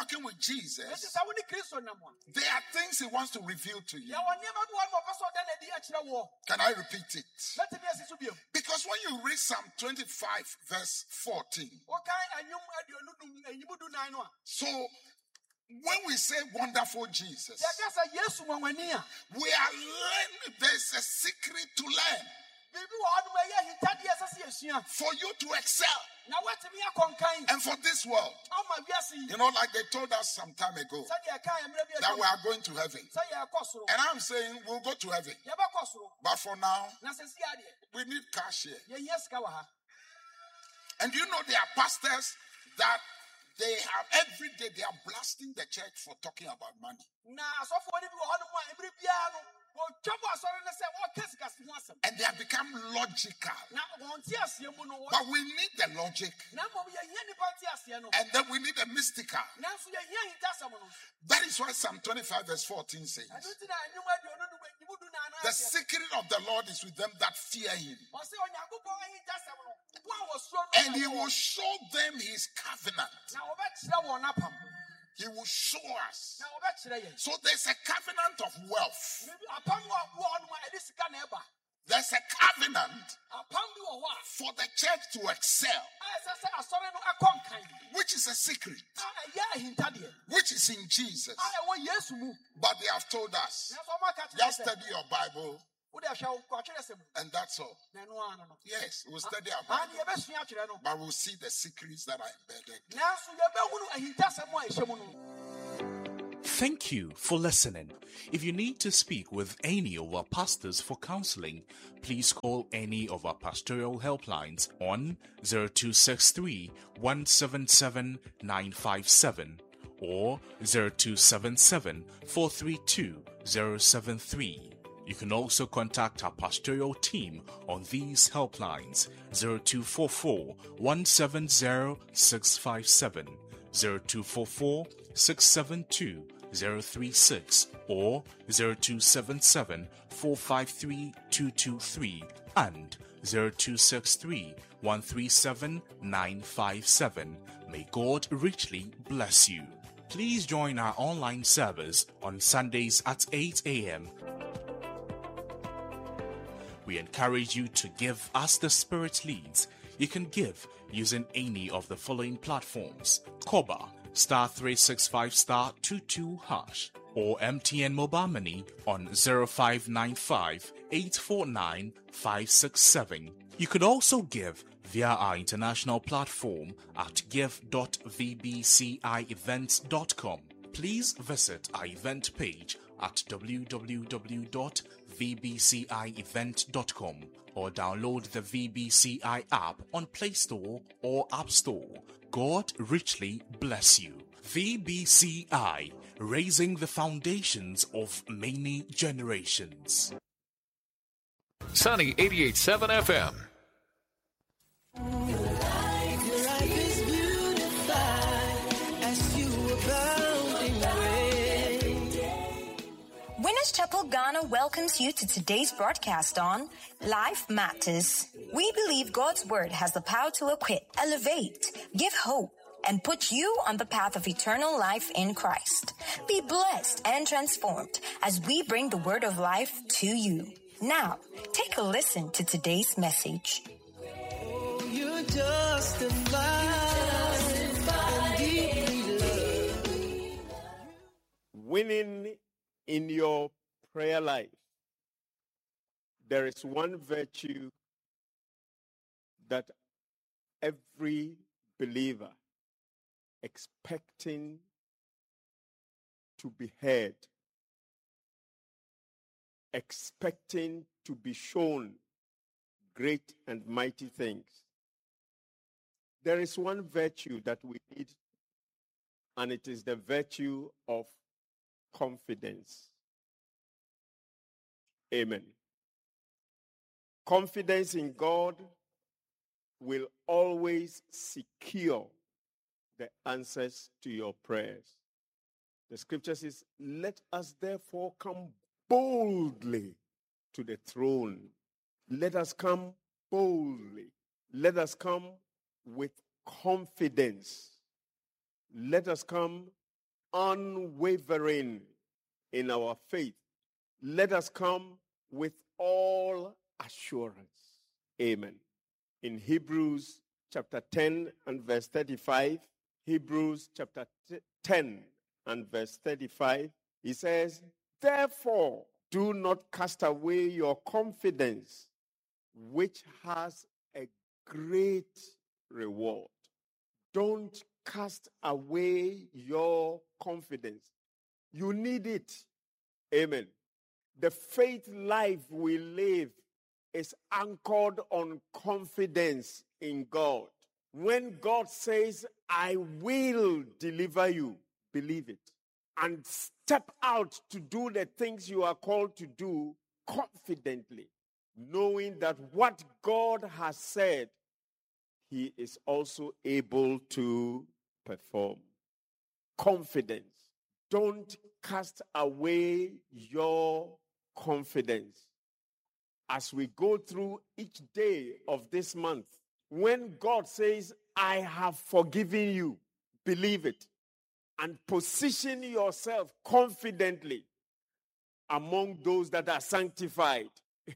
walking with Jesus, there are things he wants to reveal to you. Can I repeat it? Because when you read Psalm 25, verse 14, so when we say wonderful Jesus, we are learning. There's a secret to learn for you to excel and for this world. You know, like they told us some time ago that we are going to heaven, and I'm saying we'll go to heaven, but for now we need cash here. And you know, there are pastors that they have every day they are blasting the church for talking about money. And they have become logical. But we need the logic. And then we need the mystical. That is why Psalm 25 verse 14 says, the secret of the Lord is with them that fear him, and he will show them his covenant. He will show us. So there's a covenant of wealth. There's a covenant for the church to excel, which is a secret, which is in Jesus. But they have told us, just study your Bible, and that's all. Yes, we'll study our Bible, but we'll see the secrets that are embedded. Thank you for listening. If you need to speak with any of our pastors for counseling, please call any of our pastoral helplines on 0263 177 957 or 0277 432 073. You can also contact our pastoral team on these helplines: 0244 170 657, 0244 672 036 or 0277 453 223 and 0263 137 957. May God richly bless you. Please join our online service on Sundays at 8 a.m. We encourage you to give as the Spirit leads. You can give using any of the following platforms: Koba *365*22# or MTN Mobile Money on 0595 849 567. You could also give via our international platform at give.vbcievents.com. Please visit our event page at www.vbcievent.com or download the VBCI app on Play Store or App Store. God richly bless you. VBCI, raising the foundations of many generations. Sunny 88.7 FM. Winners Chapel Ghana welcomes you to today's broadcast on Life Matters. We believe God's Word has the power to equip, elevate, give hope, and put you on the path of eternal life in Christ. Be blessed and transformed as we bring the Word of life to you. Now, take a listen to today's message. You're justified. Winning in your prayer life, there is one virtue that every believer expecting to be heard, expecting to be shown great and mighty things. There is one virtue that we need, and it is the virtue of confidence. Amen. Confidence in God will always secure the answers to your prayers. The scripture says, let us therefore come boldly to the throne. Let us come boldly. Let us come with confidence. Let us come unwavering in our faith, let us come with all assurance. Amen. In Hebrews chapter 10 and verse 35, Hebrews chapter 10 and verse 35, he says, therefore, do not cast away your confidence, which has a great reward. Don't cast away your confidence. You need it. Amen. The faith life we live is anchored on confidence in God. When God says, I will deliver you, believe it. And step out to do the things you are called to do confidently, knowing that what God has said, he is also able to perform. Confidence. Don't cast away your confidence. As we go through each day of this month, when God says, I have forgiven you, believe it. And position yourself confidently among those that are sanctified.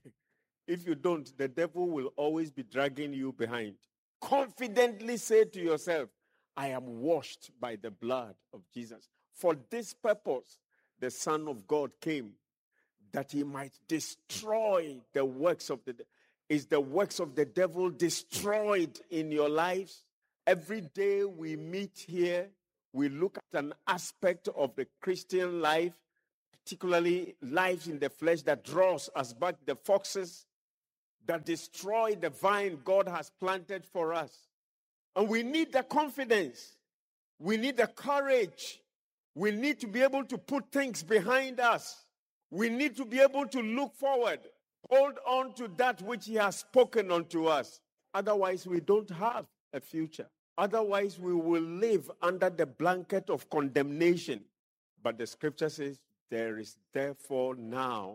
If you don't, the devil will always be dragging you behind. Confidently say to yourself, I am washed by the blood of Jesus. For this purpose, the Son of God came, that he might destroy the works of the devil. Is the works of the devil destroyed in your lives? Every day we meet here, we look at an aspect of the Christian life, particularly lives in the flesh that draws us back, the foxes that destroy the vine God has planted for us. And we need the confidence. We need the courage. We need to be able to put things behind us. We need to be able to look forward. Hold on to that which he has spoken unto us. Otherwise, we don't have a future. Otherwise, we will live under the blanket of condemnation. But the scripture says, there is therefore now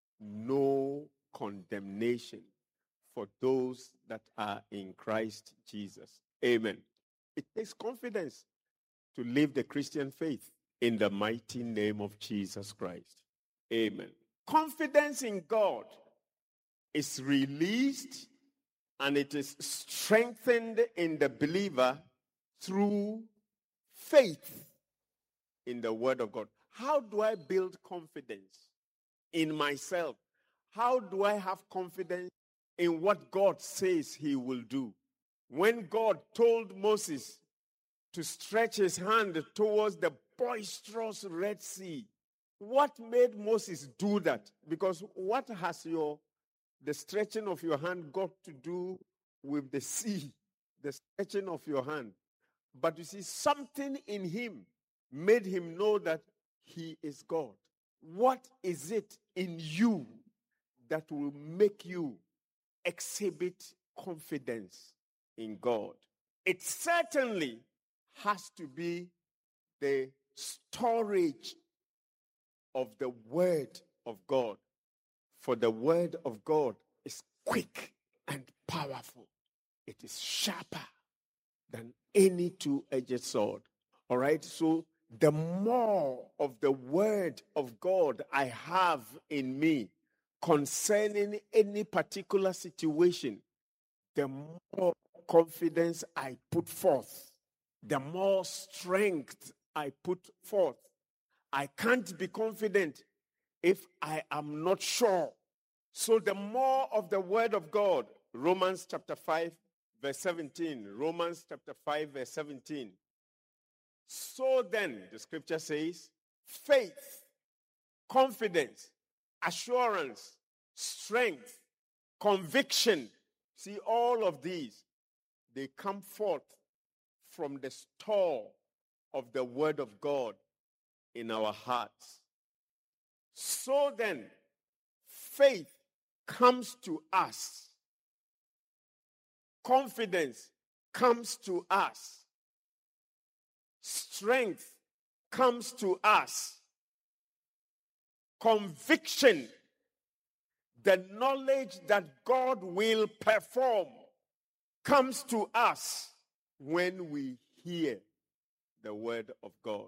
no condemnation for those that are in Christ Jesus. Amen. It takes confidence to live the Christian faith in the mighty name of Jesus Christ. Amen. Confidence in God is released and it is strengthened in the believer through faith in the word of God. How do I build confidence in myself? How do I have confidence in what God says he will do? When God told Moses to stretch his hand towards the boisterous Red Sea, what made Moses do that? Because what has the stretching of your hand got to do with the sea, the stretching of your hand? But you see, something in him made him know that he is God. What is it in you that will make you exhibit confidence in God? It certainly has to be the storage of the word of God. For the word of God is quick and powerful. It is sharper than any two-edged sword. All right? So the more of the word of God I have in me concerning any particular situation, the more confidence I put forth, the more strength I put forth. I can't be confident if I am not sure. So the more of the word of God, Romans chapter 5, verse 17. Romans chapter 5, verse 17. So then, the scripture says, faith, confidence, assurance, strength, conviction. See, all of these, they come forth from the store of the word of God in our hearts. So then, faith comes to us. Confidence comes to us. Strength comes to us. Conviction, the knowledge that God will perform, comes to us when we hear the word of God.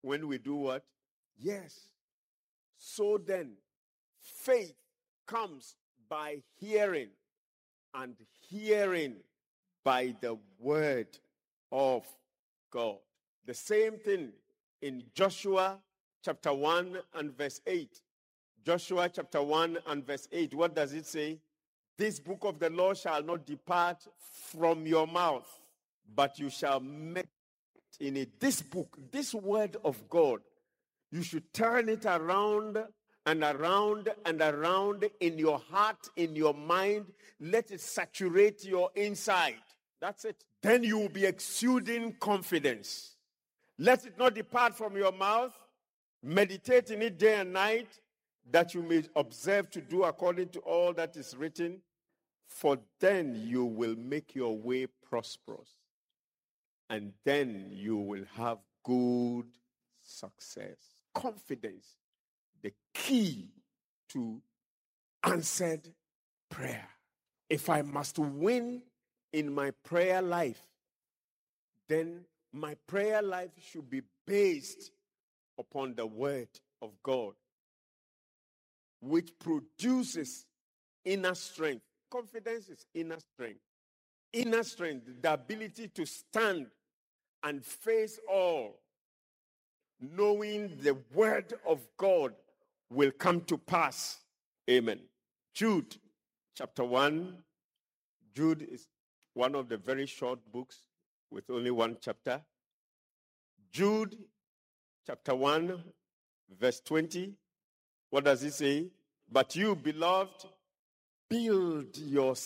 When we do what? Yes. So then, faith comes by hearing, and hearing by the word of God. The same thing in Joshua chapter 1 and verse 8. Joshua chapter 1 and verse 8. What does it say? This book of the law shall not depart from your mouth, but you shall meditate in it. This book, this word of God, you should turn it around and around and around in your heart, in your mind. Let it saturate your inside. That's it. Then you will be exuding confidence. Let it not depart from your mouth. Meditate in it day and night, that you may observe to do according to all that is written. For then you will make your way prosperous, and then you will have good success. Confidence, the key to answered prayer. If I must win in my prayer life, then my prayer life should be based upon the word of God, which produces inner strength. Confidence is inner strength. Inner strength, the ability to stand and face all, knowing the word of God will come to pass. Amen. Jude chapter 1. Jude is one of the very short books with only one chapter. Jude chapter 1, verse 20. What does it say? But you, beloved, build yourself